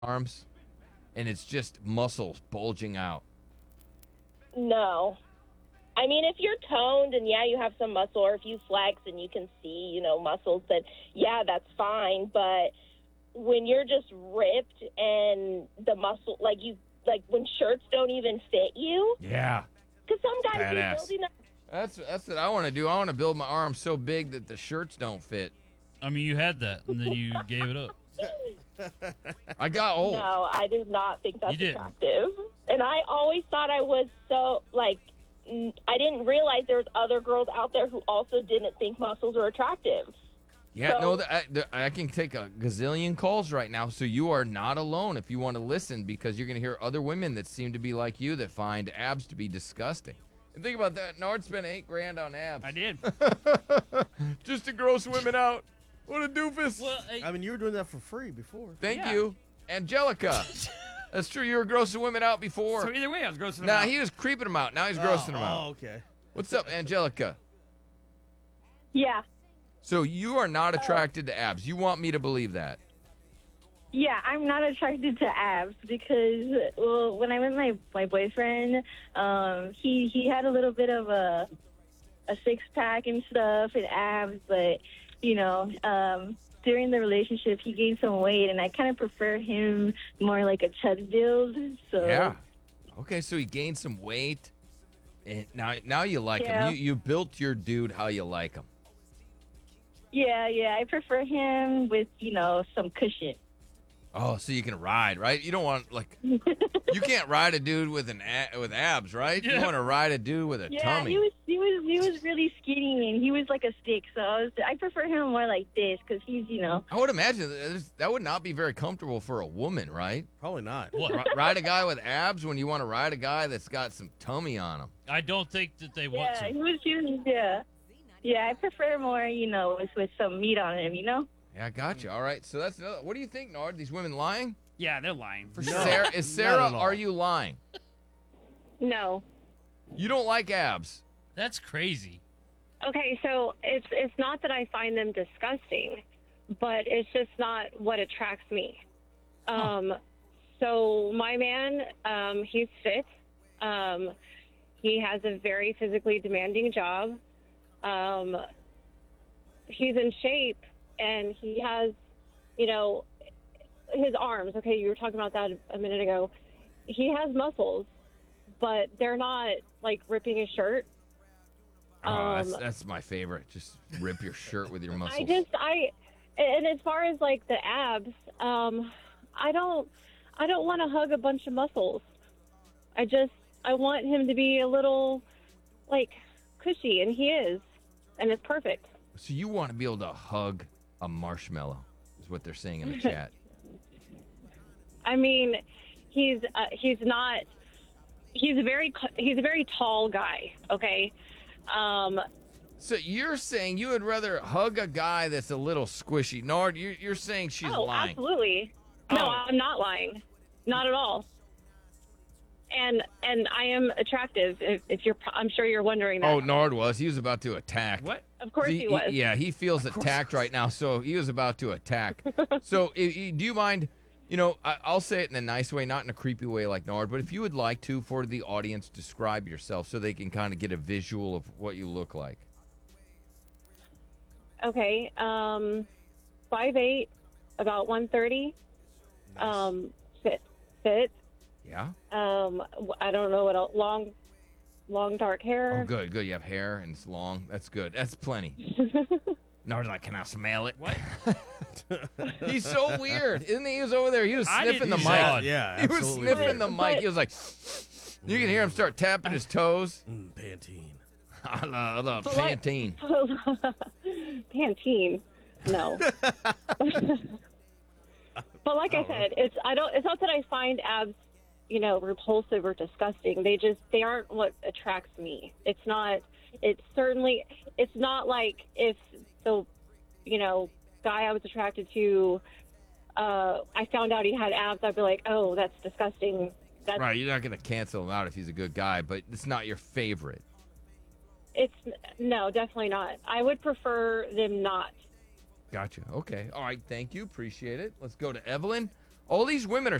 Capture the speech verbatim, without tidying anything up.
arms, and it's just muscles bulging out. No. I mean, if you're toned and, yeah, you have some muscle, or if you flex and you can see, you know, muscles, then, yeah, that's fine. But when you're just ripped and the muscle, like, you, like, when shirts don't even fit you. Yeah. Because some guys Badass. are building up. That's, that's what I want to do. I want to build my arms so big that the shirts don't fit. I mean, you had that, and then you gave it up. I got old. No, I do not think that's You didn't. attractive. And I always thought I was so, like, n- I didn't realize there was other girls out there who also didn't think muscles were attractive. Yeah, So- no, the, I, the, I can take a gazillion calls right now, so you are not alone if you want to listen, because you're going to hear other women that seem to be like you that find abs to be disgusting. And think about that. Nard spent eight grand on abs. I did. Just to gross women out. What a doofus. Well, I, I mean, you were doing that for free before. Thank yeah. you. Angelica. That's true. You were grossing women out before. so either way, I was grossing them Nah, out. he was creeping them out. Now he's Oh, grossing them out. Oh, okay. What's up, Angelica? Yeah. So you are not attracted to abs. You want me to believe that? Yeah, I'm not attracted to abs because, well, when I met my my boyfriend, um, he he had a little bit of a a six pack and stuff and abs, but you know, um, during the relationship, he gained some weight, and I kind of prefer him more like a chud build. So Yeah. Okay, so he gained some weight, and now now you like Yeah. him. You you built your dude how you like him. yeah, yeah, I prefer him with you know some cushion. Oh, so you can ride, right? You don't want like you can't ride a dude with an a- with abs, right? You Yeah. want to ride a dude with a Yeah, tummy. he was he was he was really skinny and he was like a stick. So I was I prefer him more like this because he's you know. I would imagine that is- that would not be very comfortable for a woman, right? Probably not. What? Ri- ride a guy with abs when you want to ride a guy that's got some tummy on him. I don't think that they want Yeah, to. he was he was yeah. Yeah, I prefer more, you know, with, with some meat on him, you know? Yeah, I got you. All right, so that's another. What do you think, Nard? These women lying? Yeah, they're lying. For No. sure. Sarah, is not Sarah? at all. Are you lying? No. You don't like abs. That's crazy. Okay, so it's it's not that I find them disgusting, but it's just not what attracts me. Um, so my man, um, he's fit. Um, he has a very physically demanding job. Um, he's in shape, and he has, you know, his arms. Okay, you were talking about that a minute ago. He has muscles, but they're not like ripping his shirt. Oh, that's, Um, that's my favorite. Just rip your shirt with your muscles. I just I and as far as like the abs, um, I don't I don't want to hug a bunch of muscles. I just I want him to be a little like cushy, and he is, and it's perfect. So you want to be able to hug a marshmallow, is what they're saying in the chat. I mean, he's uh, he's not he's a very he's a very tall guy. Okay. Um, So you're saying you would rather hug a guy that's a little squishy. Nard, you're, you're saying she's oh, lying. absolutely. No, Oh. I'm not lying. Not at all. And and I am attractive. If, if you're, I'm sure you're wondering that. Oh, Nard was. He was about to attack. What? Of course he, was. yeah, he feels attacked right now, so he was about to attack. So i- i- do you mind, you know, I, I'll say it in a nice way, not in a creepy way like Nard, but if you would like to, for the audience, describe yourself so they can kind of get a visual of what you look like. Okay. Um, five eight, about one thirty. Nice. Um, fit, fit. Yeah? Um, w- I don't know what else. Long, long dark hair. Oh, good, good. You have hair and it's long. That's good. That's plenty. Nard's like, can I smell it? What? He's so weird. Isn't he? He was over there. He was I sniffing the didn't mic. say Yeah, yeah, He was absolutely. sniffing the mic. He was like, you can hear him start tapping his toes. Mm, Pantene. I love, I love But what- Pantene. Pantene. No. But like I said, it's I don't. It's not that I find abs, you know, repulsive or disgusting. They just they aren't what attracts me. It's not. It's certainly. It's not like if the, you know, guy I was attracted to, uh, I found out he had abs. I'd be like, oh, that's disgusting. That's Right, you're not going to cancel him out if he's a good guy, but it's not your favorite. it's no, definitely not. I would prefer them not. Gotcha. Okay. All right. Thank you. Appreciate it. Let's go to Evelyn. all these women are